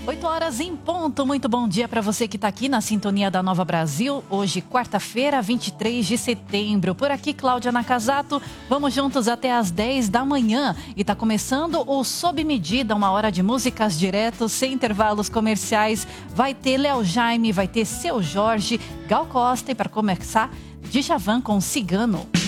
8h em ponto, muito bom dia para você que está aqui na sintonia da Nova Brasil. Hoje, quarta-feira, 23 de setembro. Por aqui, Cláudia Nakazato, vamos juntos até às 10 da manhã. E está começando o Sob Medida, uma hora de músicas direto, sem intervalos comerciais. Vai ter Léo Jaime, vai ter Seu Jorge, Gal Costa e para começar, Djavan com Cigano.